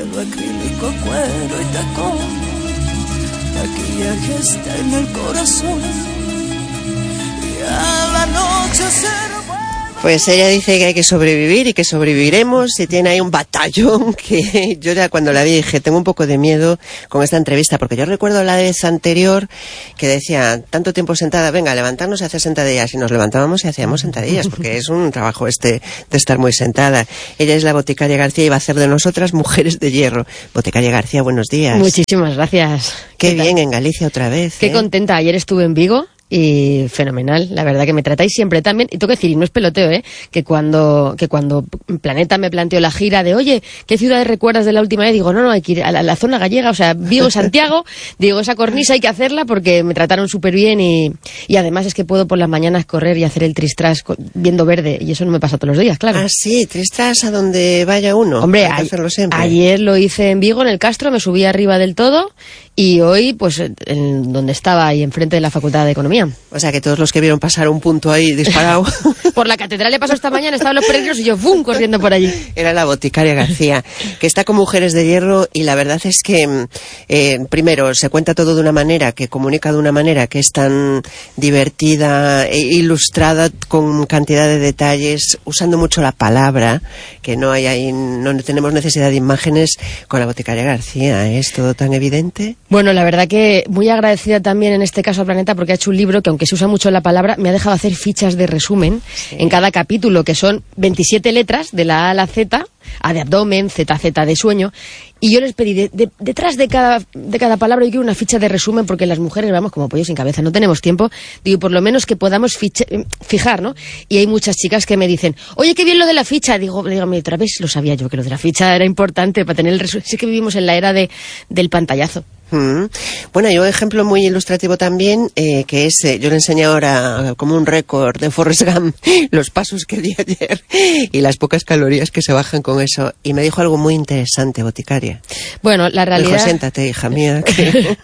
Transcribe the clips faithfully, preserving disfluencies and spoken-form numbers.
pelo, acrílico, cuero y tacón, maquillaje está en el corazón y a la noche se... Pues ella dice que hay que sobrevivir y que sobreviviremos, y tiene ahí un batallón que yo ya cuando la vi dije, tengo un poco de miedo con esta entrevista, porque yo recuerdo la vez anterior que decía, tanto tiempo sentada, venga, levantarnos y hacer sentadillas, y nos levantábamos y hacíamos sentadillas, porque es un trabajo este de estar muy sentada. Ella es la boticaria García y va a hacer de nosotras mujeres de hierro. Boticaria García, buenos días. Muchísimas gracias. Qué, ¿Qué bien, en Galicia otra vez. Qué ¿eh? contenta, ayer estuve en Vigo. Y fenomenal, la verdad que me tratáis siempre tan bien. Y tengo que decir, y no es peloteo, ¿eh? que cuando que cuando Planeta me planteó la gira de, oye, ¿qué ciudades recuerdas de la última vez? Digo, no, no, hay que ir a la, a la zona gallega, o sea, Vigo, Santiago. Digo, esa cornisa hay que hacerla porque me trataron súper bien y, y además es que puedo por las mañanas correr y hacer el tristras viendo verde, y eso no me pasa todos los días, claro. Ah, sí, tristras a donde vaya uno. Hombre, a, ayer lo hice en Vigo, en el Castro, me subí arriba del todo, y hoy, pues, en donde estaba ahí enfrente de la Facultad de Economía. O sea, que todos los que vieron pasar un punto ahí disparado... Por la catedral le pasó esta mañana, estaban los peregrinos y yo, ¡bum!, corriendo por allí. Era la boticaria García, que está con Mujeres de Hierro, y la verdad es que, eh, primero, se cuenta todo de una manera, que comunica de una manera que es tan divertida e ilustrada, con cantidad de detalles, usando mucho la palabra, que no hay ahí, no tenemos necesidad de imágenes con la boticaria García. ¿Es todo tan evidente? Bueno, la verdad que muy agradecida también en este caso a Planeta, porque ha hecho un libro que, aunque se usa mucho la palabra, me ha dejado hacer fichas de resumen sí. en cada capítulo, que son veintisiete letras de la A a la Z, A de abdomen, Z, Z de sueño, y yo les pedí de, de, detrás de cada, de cada palabra yo quiero una ficha de resumen, porque las mujeres vamos como pollos sin cabeza, no tenemos tiempo, digo, por lo menos que podamos ficha, fijar, ¿no? Y hay muchas chicas que me dicen, oye, qué bien lo de la ficha, digo, dígame otra vez, lo sabía yo que lo de la ficha era importante para tener el resumen, sí que vivimos en la era de, del pantallazo. Mm. Bueno, hay un ejemplo muy ilustrativo también, eh, que es, eh, yo le enseñé ahora como un récord de Forrest Gump los pasos que di ayer y las pocas calorías que se bajan con eso, y me dijo algo muy interesante, boticaria. Bueno, la realidad... Me dijo, siéntate, hija mía. Que...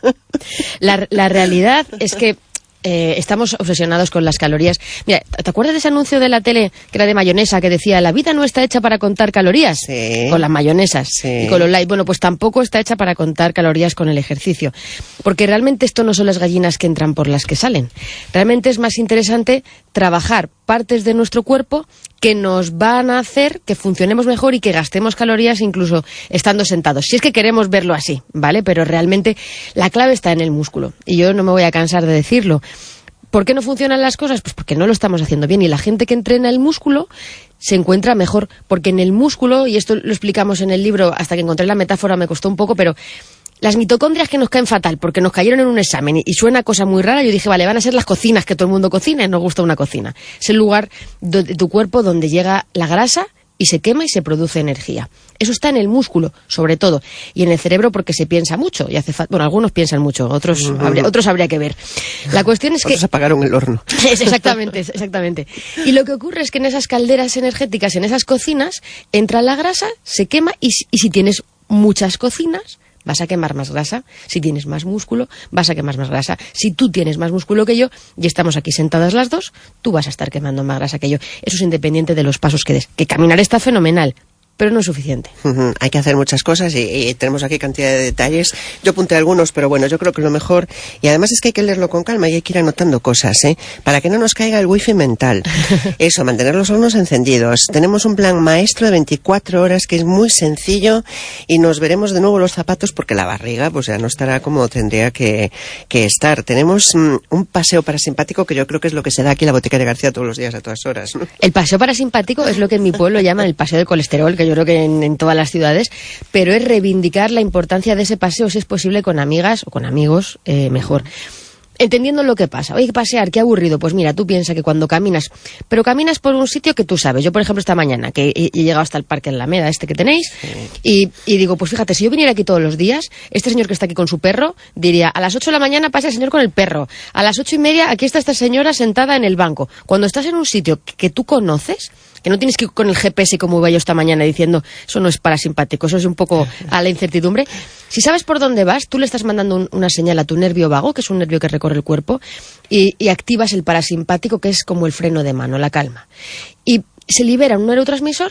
la, la realidad es que Eh, estamos obsesionados con las calorías. Mira, ¿te acuerdas de ese anuncio de la tele que era de mayonesa que decía, la vida no está hecha para contar calorías? Sí. Con las mayonesas Sí. y con los light. Bueno, pues tampoco está hecha para contar calorías con el ejercicio, porque realmente esto no son las gallinas que entran por las que salen. Realmente es más interesante trabajar partes de nuestro cuerpo que nos van a hacer que funcionemos mejor y que gastemos calorías incluso estando sentados, si es que queremos verlo así, ¿vale? Pero realmente la clave está en el músculo, y yo no me voy a cansar de decirlo. ¿Por qué no funcionan las cosas? Pues porque no lo estamos haciendo bien, y la gente que entrena el músculo se encuentra mejor, porque en el músculo, y esto lo explicamos en el libro, hasta que encontré la metáfora me costó un poco, pero las mitocondrias que nos caen fatal porque nos cayeron en un examen y, y suena cosa muy rara, yo dije, vale, van a ser las cocinas que todo el mundo cocina y nos gusta una cocina. Es el lugar de, de tu cuerpo donde llega la grasa y se quema y se produce energía. Eso está en el músculo, sobre todo, y en el cerebro, porque se piensa mucho y hace fa- bueno, algunos piensan mucho, otros uh-huh. habría, otros habría que ver. La cuestión es que otros apagaron el horno. exactamente, exactamente. Y lo que ocurre es que en esas calderas energéticas, en esas cocinas, entra la grasa, se quema, y, y si tienes muchas cocinas, vas a quemar más grasa. Si tienes más músculo, vas a quemar más grasa. Si tú tienes más músculo que yo, y estamos aquí sentadas las dos, tú vas a estar quemando más grasa que yo. Eso es independiente de los pasos que des. Que caminar está fenomenal, pero no es suficiente. Uh-huh. Hay que hacer muchas cosas y, y tenemos aquí cantidad de detalles. Yo apunté algunos, pero bueno, yo creo que lo mejor, y además es que hay que leerlo con calma y hay que ir anotando cosas, ¿eh? Para que no nos caiga el wifi mental. Eso, mantener los hornos encendidos. Tenemos un plan maestro de veinticuatro horas que es muy sencillo, y nos veremos de nuevo los zapatos, porque la barriga pues ya no estará como tendría que, que estar. Tenemos mm, un paseo parasimpático que yo creo que es lo que se da aquí en la boticaria García todos los días a todas horas, ¿no? El paseo parasimpático es lo que en mi pueblo llaman el paseo del colesterol, que yo creo que en, en todas las ciudades, pero es reivindicar la importancia de ese paseo, si es posible con amigas o con amigos, eh, mejor. Entendiendo lo que pasa. Oye, pasear, qué aburrido. Pues mira, tú piensas que cuando caminas, pero caminas por un sitio que tú sabes. Yo, por ejemplo, esta mañana, que he, he llegado hasta el Parque Alameda, este que tenéis, sí. y, y digo, pues fíjate, si yo viniera aquí todos los días, este señor que está aquí con su perro, diría, a las ocho de la mañana pasa el señor con el perro, a las ocho y media aquí está esta señora sentada en el banco. Cuando estás en un sitio que, que tú conoces, que no tienes que ir con el G P S como iba yo esta mañana diciendo, eso no es parasimpático, eso es un poco a la incertidumbre. Si sabes por dónde vas, tú le estás mandando un, una señal a tu nervio vago, que es un nervio que recorre el cuerpo, y, y activas el parasimpático, que es como el freno de mano, la calma. Y se libera un neurotransmisor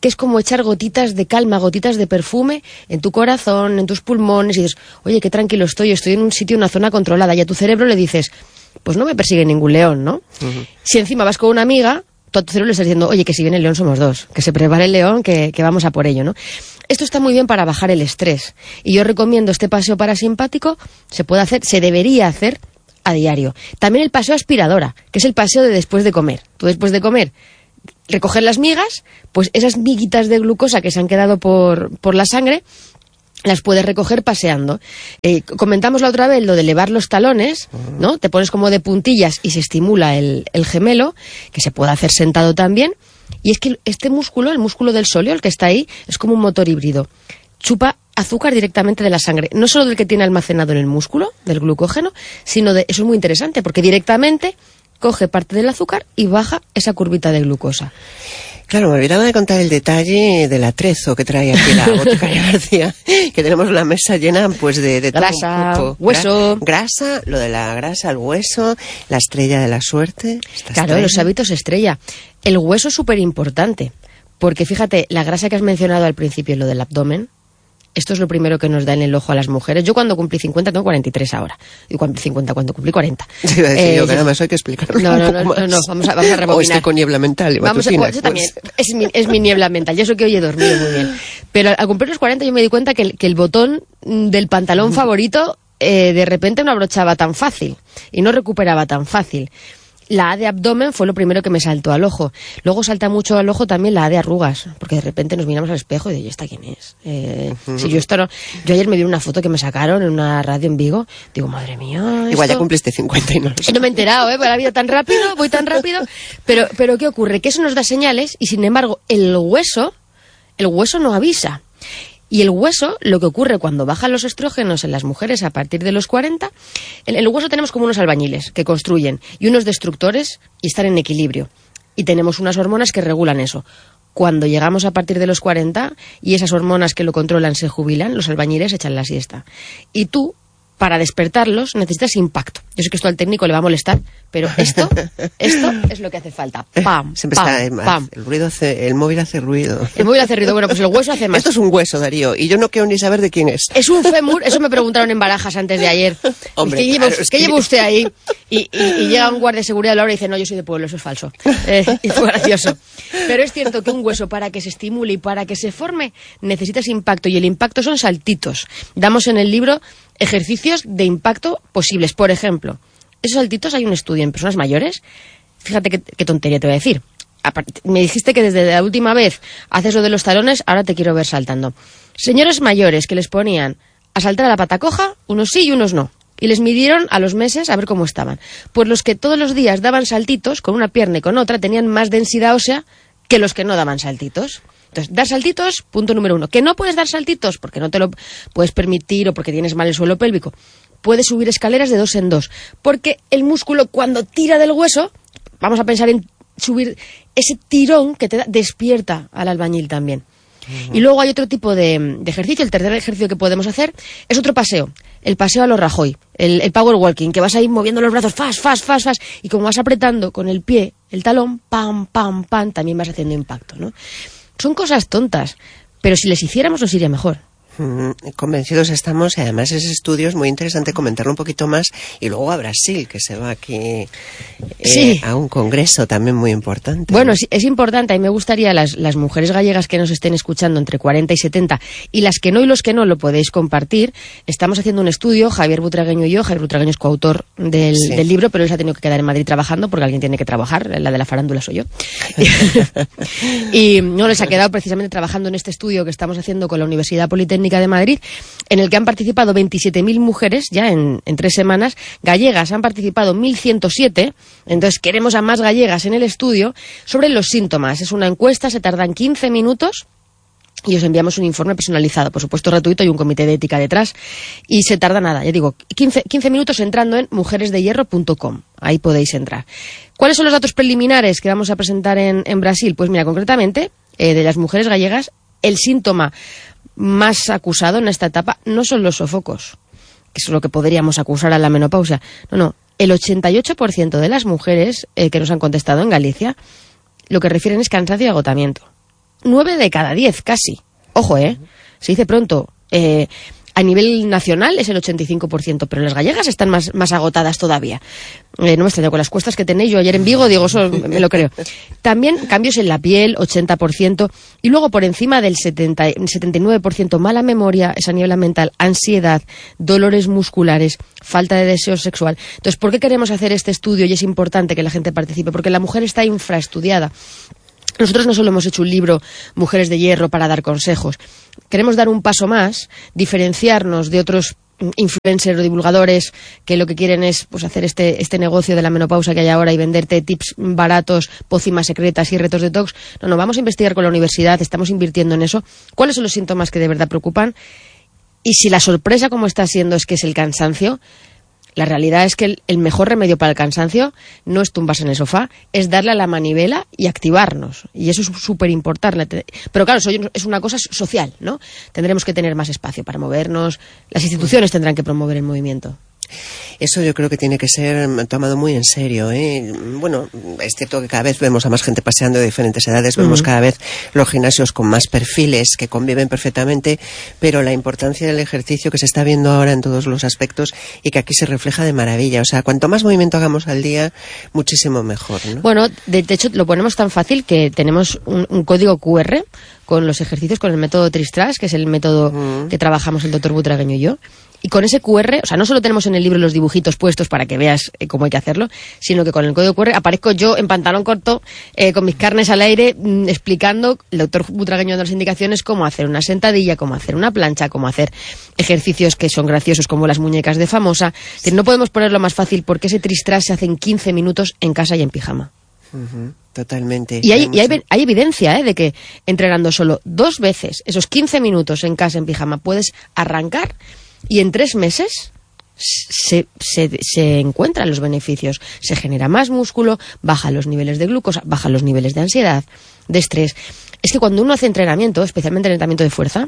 que es como echar gotitas de calma, gotitas de perfume en tu corazón, en tus pulmones, y dices, oye, qué tranquilo estoy, estoy en un sitio, una zona controlada, y a tu cerebro le dices, pues no me persigue ningún león, ¿no? Uh-huh. Si encima vas con una amiga, tú a tu cerebro le estás diciendo, oye, que si viene el león somos dos, que se prepare el león, que, que vamos a por ello, ¿no? Esto está muy bien para bajar el estrés, y yo recomiendo este paseo parasimpático, se puede hacer, se debería hacer a diario. También el paseo aspiradora, que es el paseo de después de comer. Tú después de comer recoger las migas, pues esas miguitas de glucosa que se han quedado por, por la sangre, las puedes recoger paseando. Eh, comentamos la otra vez lo de elevar los talones, ¿no? Te pones como de puntillas y se estimula el, el gemelo, que se puede hacer sentado también. Y es que este músculo, el músculo del sóleo, el que está ahí, es como un motor híbrido. Chupa azúcar directamente de la sangre, no solo del que tiene almacenado en el músculo, del glucógeno, sino de, eso es muy interesante, porque directamente coge parte del azúcar y baja esa curvita de glucosa. Claro, me olvidaba de contar el detalle del atrezo que trae aquí la boticaria García, que tenemos la mesa llena pues de, de grasa, todo un poco. Hueso. Gra grasa, lo de la grasa, el hueso, la estrella de la suerte. Claro, estrella. Los hábitos estrella. El hueso es súper importante, porque fíjate, la grasa que has mencionado al principio, lo del abdomen, esto es lo primero que nos da en el ojo a las mujeres. Yo cuando cumplí cincuenta tengo cuarenta y tres ahora. Y cuando cincuenta, cuando cumplí cuarenta. Sí, iba a decir eh, yo que nada más hay que explicarlo no, un no, poco no, más. no, no, vamos a, vamos a rebobinar. O estoy con niebla mental. Vamos a, pues, eso también es mi, es mi niebla mental. Y eso que hoy he dormido muy bien. Pero al cumplir los cuarenta yo me di cuenta que el, que el botón del pantalón favorito eh, de repente no abrochaba tan fácil. Y no recuperaba tan fácil. La A de abdomen fue lo primero que me saltó al ojo. Luego salta mucho al ojo también la A de arrugas, porque de repente nos miramos al espejo y digo, ¿y esta quién es? Eh, uh-huh. Si yo esto no... Yo ayer me vi una foto que me sacaron en una radio en Vigo, digo, madre mía, igual esto... ya cumpliste cincuenta y no lo sé. No me he enterado, ¿eh? La vida tan rápido, voy tan rápido. Pero, pero ¿qué ocurre? Que eso nos da señales y, sin embargo, el hueso, el hueso no avisa. Y el hueso, lo que ocurre cuando bajan los estrógenos en las mujeres a partir de los cuarenta, en el hueso tenemos como unos albañiles que construyen y unos destructores y están en equilibrio. Y tenemos unas hormonas que regulan eso. Cuando llegamos a partir de los cuarenta y esas hormonas que lo controlan se jubilan, los albañiles echan la siesta. Y tú, para despertarlos, necesitas impacto. Yo sé que esto al técnico le va a molestar, pero esto, esto es lo que hace falta. Pam, Siempre pam, está, eh, pam. El ruido hace, el móvil hace ruido. El móvil hace ruido. Bueno, pues el hueso hace más. Esto es un hueso, Darío, y yo no quiero ni saber de quién es. Es un fémur, eso me preguntaron en Barajas antes de ayer. Hombre, ¿Qué, claro, lleva, es ¿qué que... lleva usted ahí? Y, y, y llega un guardia de seguridad a la hora y dice, no, yo soy de pueblo, eso es falso. Eh, y fue gracioso. Pero es cierto que un hueso, para que se estimule y para que se forme, necesitas impacto, y el impacto son saltitos. Damos en el libro ejercicios de impacto posibles. Por ejemplo, esos saltitos, hay un estudio en personas mayores. Fíjate qué, qué tontería te voy a decir. Me dijiste que desde la última vez haces lo de los talones, ahora te quiero ver saltando. Señores mayores que les ponían a saltar a la pata coja, unos sí y unos no. Y les midieron a los meses a ver cómo estaban. Pues los que todos los días daban saltitos, con una pierna y con otra, tenían más densidad ósea que los que no daban saltitos. Entonces, dar saltitos, punto número uno. Que no puedes dar saltitos porque no te lo puedes permitir o porque tienes mal el suelo pélvico. Puedes subir escaleras de dos en dos. Porque el músculo, cuando tira del hueso, vamos a pensar en subir ese tirón que te da, despierta al albañil también. Uh-huh. Y luego hay otro tipo de, de ejercicio. El tercer ejercicio que podemos hacer es otro paseo. El paseo a los Rajoy, el, el power walking, que vas a ir moviendo los brazos fast, fast, fast, fast. Y como vas apretando con el pie, el talón, pam, pam, pam, también vas haciendo impacto, ¿no? Son cosas tontas, pero si les hiciéramos nos iría mejor. Mm, convencidos estamos, y además ese estudio es muy interesante comentarlo un poquito más, y luego a Brasil, que se va aquí eh, sí. a un congreso también muy importante. Bueno, es, es importante, y me gustaría las, las mujeres gallegas que nos estén escuchando entre cuarenta y setenta, y las que no y los que no lo podéis compartir. Estamos haciendo un estudio, Javier Butragueño y yo. Javier Butragueño es coautor del, sí. del libro, pero él se ha tenido que quedar en Madrid trabajando porque alguien tiene que trabajar, la de la farándula soy yo. Y no les ha quedado precisamente trabajando en este estudio que estamos haciendo con la Universidad Politécnica de Madrid, en el que han participado veintisiete mil mujeres, ya en, en tres semanas. Gallegas han participado mil ciento siete, entonces queremos a más gallegas en el estudio, sobre los síntomas. Es una encuesta, se tardan quince minutos, y os enviamos un informe personalizado, por supuesto gratuito, y un comité de ética detrás, y se tarda nada, ya digo, quince, quince minutos entrando en mujeres de hierro punto com, ahí podéis entrar. ¿Cuáles son los datos preliminares que vamos a presentar en, en Brasil? Pues mira, concretamente, eh, de las mujeres gallegas, el síntoma más acusado en esta etapa no son los sofocos, que es lo que podríamos acusar a la menopausia. No, no, el ochenta y ocho por ciento de las mujeres eh, que nos han contestado en Galicia, lo que refieren es cansancio y agotamiento. nueve de cada diez, casi. Ojo, ¿eh? Se dice pronto. Eh, a nivel nacional es el ochenta y cinco por ciento, pero las gallegas están más, más agotadas todavía. Eh, no me extraño con las cuestas que tenéis. Yo ayer en Vigo, digo, eso me lo creo. También cambios en la piel, ochenta por ciento. Y luego por encima del setenta, setenta y nueve por ciento mala memoria, esa niebla mental, ansiedad, dolores musculares, falta de deseo sexual. Entonces, ¿por qué queremos hacer este estudio? Y es importante que la gente participe, porque la mujer está infraestudiada. Nosotros no solo hemos hecho un libro, Mujeres de Hierro, para dar consejos. Queremos dar un paso más, diferenciarnos de otros influencers o divulgadores que lo que quieren es pues hacer este, este negocio de la menopausa que hay ahora y venderte tips baratos, pócimas secretas y retos detox. No, no, vamos a investigar con la universidad, estamos invirtiendo en eso. ¿Cuáles son los síntomas que de verdad preocupan? Y si la sorpresa, como está siendo, es que es el cansancio, la realidad es que el, el mejor remedio para el cansancio no es tumbarse en el sofá, es darle a la manivela y activarnos. Y eso es súper importante. Pero claro, eso es una cosa social, ¿no? Tendremos que tener más espacio para movernos, las instituciones tendrán que promover el movimiento. Eso yo creo que tiene que ser tomado muy en serio, ¿eh? Bueno, es cierto que cada vez vemos a más gente paseando de diferentes edades, vemos uh-huh. cada vez los gimnasios con más perfiles que conviven perfectamente, pero la importancia del ejercicio que se está viendo ahora en todos los aspectos y que aquí se refleja de maravilla. O sea, cuanto más movimiento hagamos al día, muchísimo mejor, ¿no? Bueno, de, de hecho lo ponemos tan fácil que tenemos un, un código cu erre con los ejercicios, con el método Tristras, que es el método uh-huh. que trabajamos el doctor Butragueño y yo. Y con ese cu erre, o sea, no solo tenemos en el libro los dibujitos puestos para que veas eh, cómo hay que hacerlo, sino que con el código cu erre aparezco yo en pantalón corto, eh, con mis carnes al aire, mmm, explicando, el doctor Butragueño dando las indicaciones, cómo hacer una sentadilla, cómo hacer una plancha, cómo hacer ejercicios que son graciosos como las muñecas de Famosa. Es decir, no podemos ponerlo más fácil porque ese Tristras se hace en quince minutos en casa y en pijama. Uh-huh, totalmente. Y hay, y hay, hay evidencia ¿eh? de que entrenando solo dos veces, esos quince minutos en casa en pijama, puedes arrancar y en tres meses se, se, se encuentran los beneficios. Se genera más músculo, bajan los niveles de glucosa, bajan los niveles de ansiedad, de estrés. Es que cuando uno hace entrenamiento, especialmente entrenamiento de fuerza,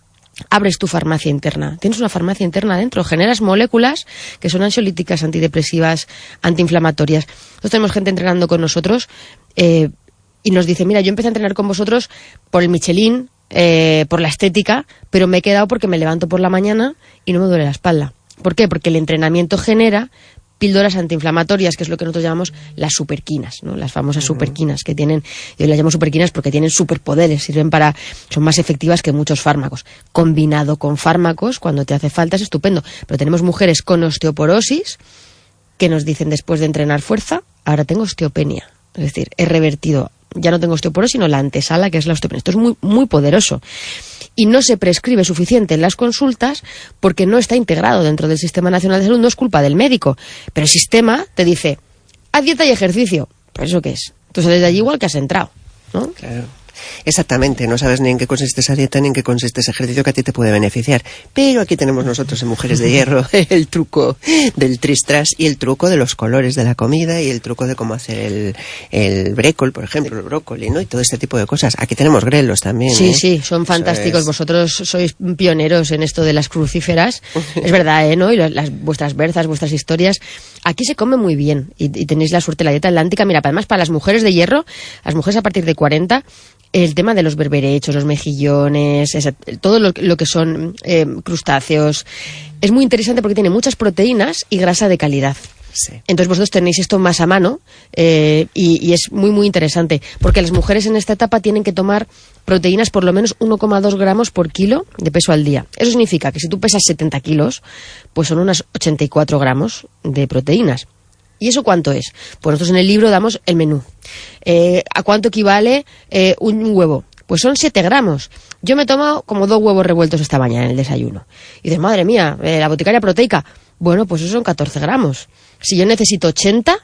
abres tu farmacia interna. Tienes una farmacia interna dentro, generas moléculas que son ansiolíticas, antidepresivas, antiinflamatorias. Nosotros tenemos gente entrenando con nosotros eh, y nos dice, mira, yo empecé a entrenar con vosotros por el Michelin, eh, por la estética, pero me he quedado porque me levanto por la mañana y no me duele la espalda. ¿Por qué? Porque el entrenamiento genera píldoras antiinflamatorias, que es lo que nosotros llamamos las superquinas, ¿no? Las famosas uh-huh. superquinas que tienen, yo las llamo superquinas porque tienen superpoderes, sirven para, son más efectivas que muchos fármacos. Combinado con fármacos, cuando te hace falta es estupendo. Pero tenemos mujeres con osteoporosis que nos dicen después de entrenar fuerza, ahora tengo osteopenia. Es decir, he revertido, ya no tengo osteoporosis, sino la antesala, que es la osteopenia. Esto es muy, muy poderoso. Y no se prescribe suficiente en las consultas porque no está integrado dentro del Sistema Nacional de Salud. No es culpa del médico, pero el sistema te dice, haz dieta y ejercicio. ¿Pero eso qué es? Tú sales de allí igual que has entrado, ¿no? Claro. Exactamente, no sabes ni en qué consiste esa dieta ni en qué consiste ese ejercicio que a ti te puede beneficiar. Pero aquí tenemos nosotros en Mujeres de Hierro el truco del Tristras y el truco de los colores de la comida y el truco de cómo hacer el, el brécol, por ejemplo, el brócoli, ¿no? Y todo este tipo de cosas. Aquí tenemos grelos también. Sí, ¿eh? sí, son fantásticos. Es... Vosotros sois pioneros en esto de las crucíferas. Es verdad, ¿eh? ¿No? Y las, las, vuestras berzas, vuestras historias. Aquí se come muy bien y, y tenéis la suerte de la dieta atlántica. Mira, además para las mujeres de hierro, las mujeres a partir de cuarenta, el tema de los berberechos, los mejillones, esa, todo lo, lo que son eh, crustáceos, es muy interesante porque tiene muchas proteínas y grasa de calidad. Sí. Entonces vosotros tenéis esto más a mano eh, y, y es muy muy interesante porque las mujeres en esta etapa tienen que tomar proteínas por lo menos uno coma dos gramos por kilo de peso al día. Eso significa que si tú pesas setenta kilos, pues son unas ochenta y cuatro gramos de proteínas. ¿Y eso cuánto es? Pues nosotros en el libro damos el menú. Eh, ¿A cuánto equivale eh, un huevo? Pues son siete gramos. Yo me he tomado como dos huevos revueltos esta mañana en el desayuno. Y dices, madre mía, eh, la boticaria proteica. Bueno, pues eso son catorce gramos. Si yo necesito ochenta,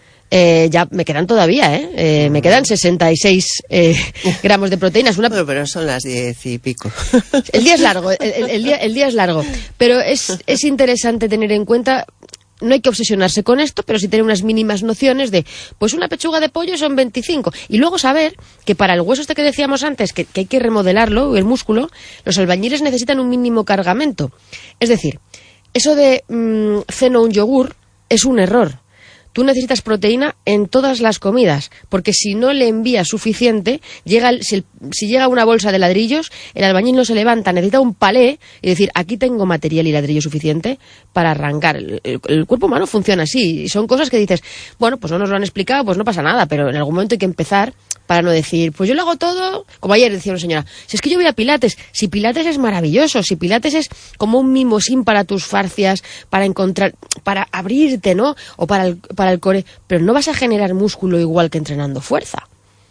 eh, ya me quedan todavía, ¿eh? eh me quedan sesenta y seis eh, gramos de proteínas. Una... Bueno, pero son las diez y pico. El día es largo, el, el, el, día, el día es largo. Pero es, es interesante tener en cuenta... No hay que obsesionarse con esto, pero sí tener unas mínimas nociones de, pues una pechuga de pollo son veinticinco. Y luego saber que para el hueso este que decíamos antes, que, que hay que remodelarlo, el músculo, los albañiles necesitan un mínimo cargamento. Es decir, eso de mmm, ceno un yogur es un error. tú necesitas proteína en todas las comidas, porque si no le envías suficiente, llega el, si, el, si llega una bolsa de ladrillos, el albañil no se levanta, necesita un palé y decir, aquí tengo material y ladrillo suficiente para arrancar. El, el, el cuerpo humano funciona así, y son cosas que dices, bueno, pues no nos lo han explicado, pues no pasa nada, pero en algún momento hay que empezar para no decir, pues yo lo hago todo, como ayer decía una señora, si es que yo voy a Pilates, si Pilates es maravilloso, si Pilates es como un mimosín para tus fascias, para encontrar, para abrirte, ¿no? O para el, para el core, pero no vas a generar músculo igual que entrenando fuerza.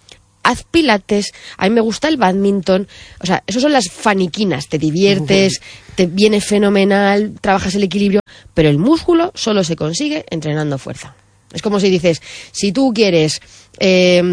Haz Pilates, a mí me gusta el bádminton, o sea, esos son las faniquinas, te diviertes, uh-huh. te viene fenomenal, trabajas el equilibrio, pero el músculo solo se consigue entrenando fuerza. Es como si dices, si tú quieres eh,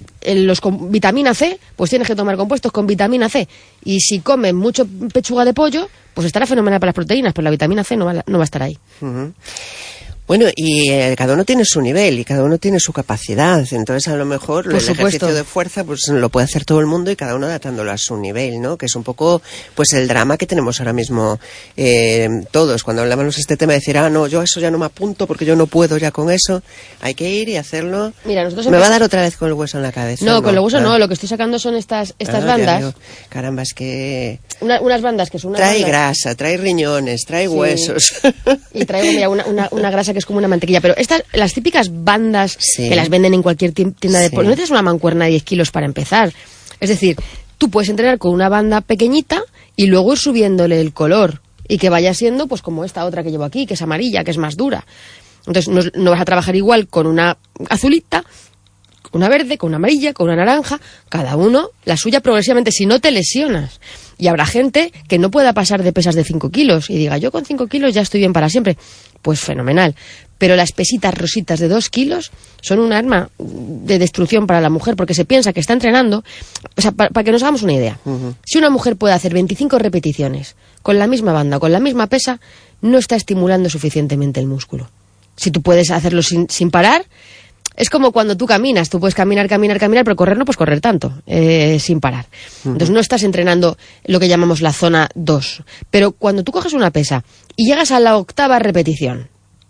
los con vitamina C, pues tienes que tomar compuestos con vitamina C. Y si comes mucho pechuga de pollo, pues estará fenomenal para las proteínas, pero la vitamina C no va, no va a estar ahí. Uh-huh. Bueno, y eh, cada uno tiene su nivel y cada uno tiene su capacidad. Entonces, a lo mejor Por el supuesto. ejercicio de fuerza pues lo puede hacer todo el mundo y cada uno adaptándolo a su nivel, ¿no? Que es un poco pues el drama que tenemos ahora mismo eh, todos. Cuando hablamos de este tema, de decir, ah, no, yo a eso ya no me apunto porque yo no puedo ya con eso. Hay que ir y hacerlo. Mira, nosotros me empezamos... va a dar otra vez con el hueso en la cabeza. No, no con el hueso ah. no. Lo que estoy sacando son estas, estas ah, bandas. Caramba, es que... Una, unas bandas que son unas Trae bandas... grasa, trae riñones, trae sí. huesos. Y traigo, mira, una, una, una grasa que es como una mantequilla. Pero estas, las típicas bandas sí. que las venden en cualquier tienda de... Sí. No necesitas una mancuerna de diez kilos para empezar. Es decir, tú puedes entrenar con una banda pequeñita y luego ir subiéndole el color. Y que vaya siendo, pues, como esta otra que llevo aquí, que es amarilla, que es más dura. Entonces, no, no vas a trabajar igual con una azulita, con una verde, con una amarilla, con una naranja. Cada uno, la suya progresivamente, si no te lesionas. Y habrá gente que no pueda pasar de pesas de cinco kilos y diga, yo con cinco kilos ya estoy bien para siempre. Pues fenomenal. Pero las pesitas rositas de dos kilos son un arma de destrucción para la mujer, porque se piensa que está entrenando. O sea, para, para que nos hagamos una idea. Uh-huh. Si una mujer puede hacer veinticinco repeticiones con la misma banda, con la misma pesa, no está estimulando suficientemente el músculo. Si tú puedes hacerlo sin, sin parar... Es como cuando tú caminas, tú puedes caminar, caminar, caminar, pero correr no puedes correr tanto, eh, sin parar. Uh-huh. Entonces no estás entrenando lo que llamamos la zona dos. Pero cuando tú coges una pesa y llegas a la octava repetición,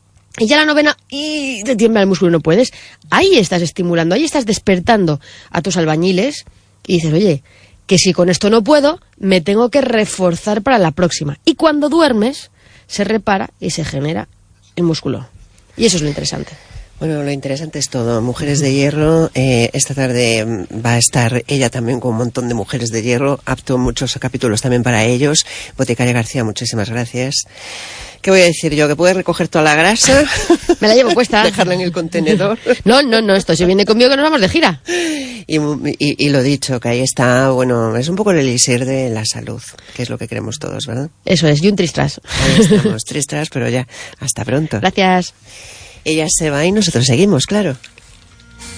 y ya la novena, y te tiembla el músculo y no puedes, ahí estás estimulando, ahí estás despertando a tus albañiles y dices, oye, que si con esto no puedo, me tengo que reforzar para la próxima. Y cuando duermes, se repara y se genera el músculo. Y eso es lo interesante. Bueno, lo interesante es todo. Mujeres de Hierro, eh, esta tarde va a estar ella también con un montón de Mujeres de Hierro, apto muchos capítulos también para ellos. Boticaria García, muchísimas gracias. ¿Qué voy a decir yo? ¿Que puedes recoger toda la grasa? Me la llevo puesta. Dejarla en el contenedor. No, no, no, esto se viene conmigo que nos vamos de gira. Y, y, y lo dicho, que ahí está, bueno, es un poco el elixir de la salud, que es lo que queremos todos, ¿verdad? Eso es, y un tristras. Ahí estamos, tristras, pero ya, hasta pronto. Gracias. Ella se va y nosotros seguimos, claro.